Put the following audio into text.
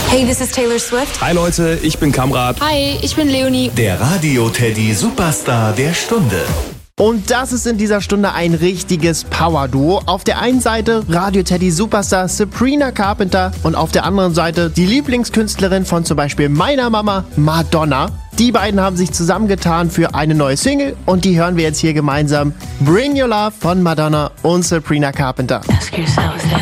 Hey, this is Taylor Swift. Hi Leute, ich bin Kamrat. Hi, ich bin Leonie. Der Radio-Teddy Superstar der Stunde. Und das ist in dieser Stunde ein richtiges Power-Duo. Auf der einen Seite Radio-Teddy Superstar Sabrina Carpenter und auf der anderen Seite die Lieblingskünstlerin von zum Beispiel meiner Mama, Madonna. Die beiden haben sich zusammengetan für eine neue Single und die hören wir jetzt hier gemeinsam. Bring Your Love von Madonna und Sabrina Carpenter. Ask yourself